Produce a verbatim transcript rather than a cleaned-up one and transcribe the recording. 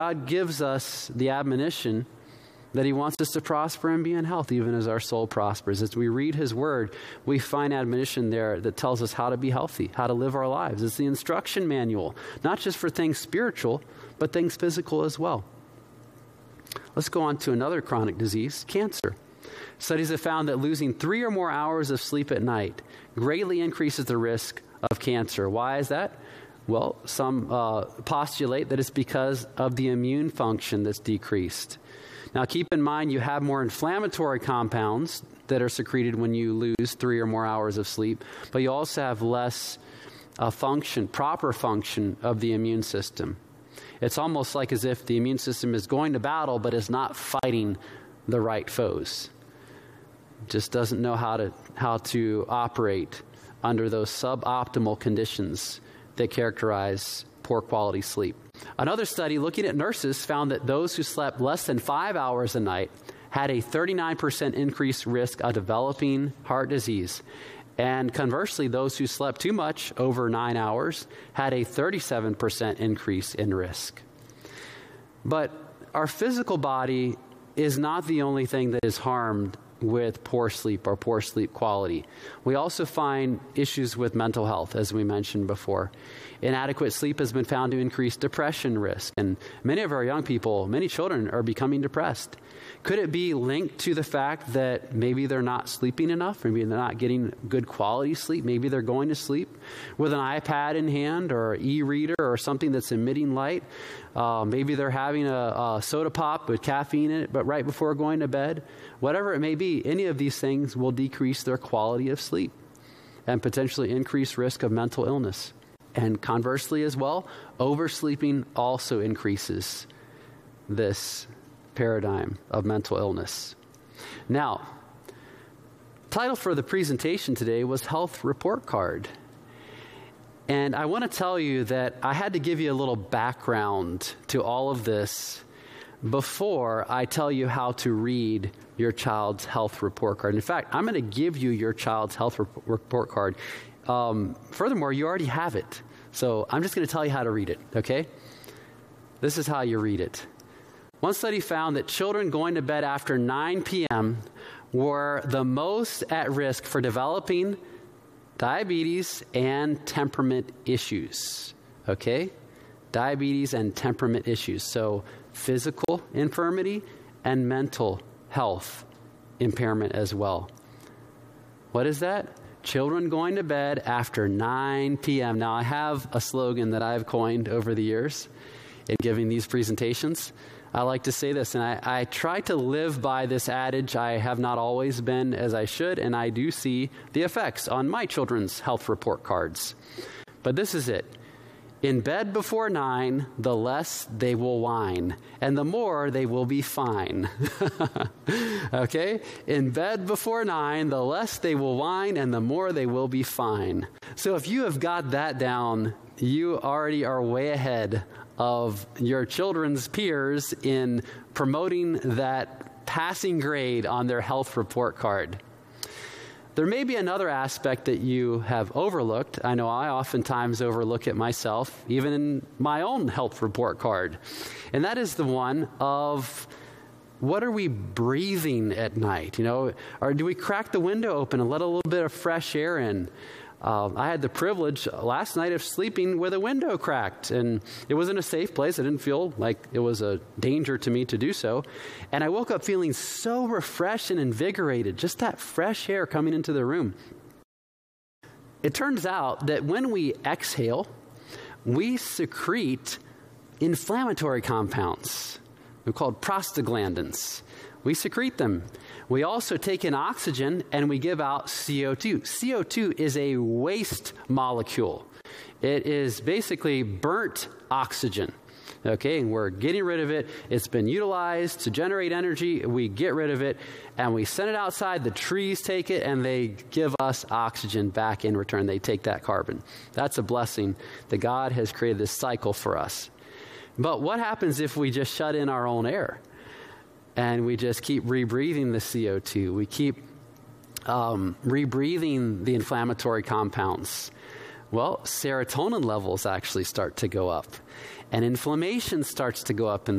God gives us the admonition that he wants us to prosper and be in health, even as our soul prospers. As we read his word, we find admonition there that tells us how to be healthy, how to live our lives. It's the instruction manual, not just for things spiritual, but things physical as well. Let's go on to another chronic disease, cancer. Studies have found that losing three or more hours of sleep at night greatly increases the risk of cancer. Why is that? Well, some uh, postulate that it's because of the immune function that's decreased. Now, keep in mind, you have more inflammatory compounds that are secreted when you lose three or more hours of sleep, but you also have less uh, function, proper function of the immune system. It's almost like as if the immune system is going to battle, but is not fighting the right foes. Just doesn't know how to how to operate under those suboptimal conditions that characterize poor quality sleep. Another study looking at nurses found that those who slept less than five hours a night had a thirty-nine percent increased risk of developing heart disease. And conversely, those who slept too much, over nine hours, had a thirty-seven percent increase in risk. But our physical body is not the only thing that is harmed with poor sleep or poor sleep quality. We also find issues with mental health, as we mentioned before. Inadequate sleep has been found to increase depression risk, and many of our young people, many children, are becoming depressed. Could it be linked to the fact that maybe they're not sleeping enough? Maybe they're not getting good quality sleep. Maybe they're going to sleep with an iPad in hand or an e-reader or something that's emitting light. Uh, maybe they're having a, a soda pop with caffeine in it, but right before going to bed. Whatever it may be, any of these things will decrease their quality of sleep and potentially increase risk of mental illness. And conversely as well, oversleeping also increases this paradigm of mental illness. Now, title for the presentation today was Health Report Card. And I want to tell you that I had to give you a little background to all of this before I tell you how to read your child's health report card. In fact, I'm going to give you your child's health rep- report card. Um, furthermore, you already have it. So I'm just going to tell you how to read it, okay? This is how you read it. One study found that children going to bed after nine p.m. were the most at risk for developing diabetes and temperament issues, okay? Diabetes and temperament issues. So physical infirmity and mental health impairment as well. What is that? Children going to bed after nine p.m. Now, I have a slogan that I've coined over the years in giving these presentations. I like to say this, and I, I try to live by this adage. I have not always been as I should, and I do see the effects on my children's health report cards. But this is it. In bed before nine, the less they will whine, and the more they will be fine. Okay? In bed before nine, the less they will whine, and the more they will be fine. So if you have got that down, you already are way ahead of your children's peers in promoting that passing grade on their health report card. There may be another aspect that you have overlooked. I know I oftentimes overlook it myself, even in my own health report card. And that is the one of, what are we breathing at night? You know, or do we crack the window open and let a little bit of fresh air in? Uh, I had the privilege last night of sleeping with a window cracked, and it wasn't a safe place. I didn't feel like it was a danger to me to do so. And I woke up feeling so refreshed and invigorated, just that fresh air coming into the room. It turns out that when we exhale, we secrete inflammatory compounds. They're called prostaglandins. We secrete them. We also take in oxygen and we give out C O two. C O two is a waste molecule. It is basically burnt oxygen. Okay, and we're getting rid of it. It's been utilized to generate energy. We get rid of it and we send it outside. The trees take it and they give us oxygen back in return. They take that carbon. That's a blessing that God has created this cycle for us. But what happens if we just shut in our own air? And we just keep rebreathing the C O two. We keep um, rebreathing the inflammatory compounds. Well, serotonin levels actually start to go up. And inflammation starts to go up in